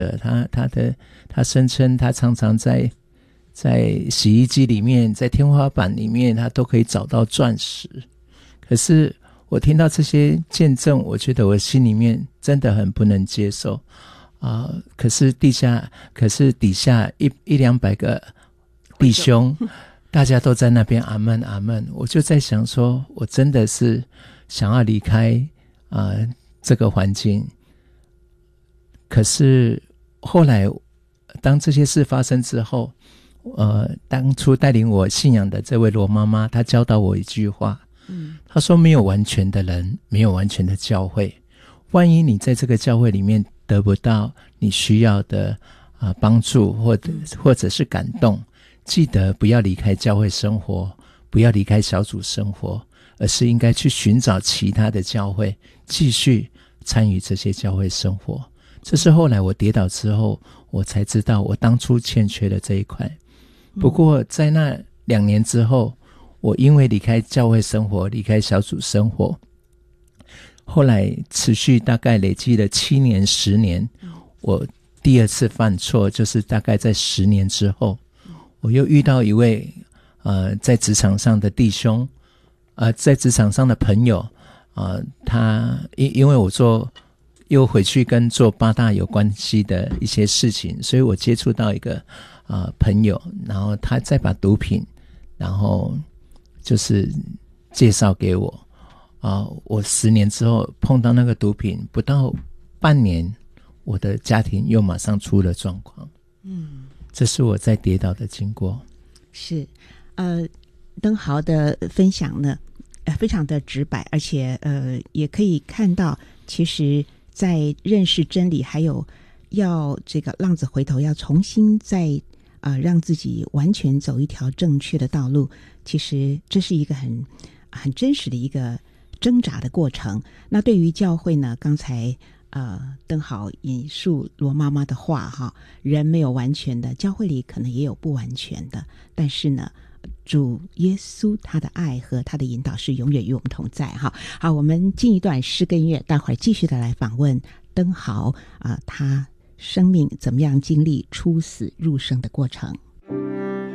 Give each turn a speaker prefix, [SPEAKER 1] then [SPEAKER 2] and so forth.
[SPEAKER 1] 他声称他常常在洗衣机里面，在天花板里面，他都可以找到钻石。可是我听到这些见证，我觉得我心里面真的很不能接受可是底下100-200个弟兄，大家都在那边阿们阿们。我就在想说，我真的是想要离开这个环境。可是后来当这些事发生之后，当初带领我信仰的这位罗妈妈，她教导我一句话，她说没有完全的人，没有完全的教会。万一你在这个教会里面得不到你需要的帮助或者是感动，记得不要离开教会生活，不要离开小组生活，而是应该去寻找其他的教会，继续参与这些教会生活。这是后来我跌倒之后，我才知道我当初欠缺的这一块。不过在那2年之后，我因为离开教会生活，离开小组生活，后来持续大概累积了7年10年，我第2次犯错，就是大概在10年之后，我又遇到一位在职场上的弟兄，在职场上的朋友，他因为我又回去跟做8大有关系的一些事情，所以我接触到一个朋友，然后他再把毒品然后就是介绍给我我10年之后碰到那个毒品，不到半年我的家庭又马上出了状况。这是我在跌倒的经过。
[SPEAKER 2] 是登豪的分享呢非常的直白，而且也可以看到其实在认识真理，还有要这个浪子回头，要重新再让自己完全走一条正确的道路，其实这是一个很真实的一个挣扎的过程。那对于教会呢，刚才登豪引述罗妈妈的话人没有完全的，教会里可能也有不完全的，但是呢主耶稣他的爱和他的引导是永远与我们同在好，我们进一段诗歌音乐，待会儿继续的来访问登豪他生命怎么样经历出死入生的过程。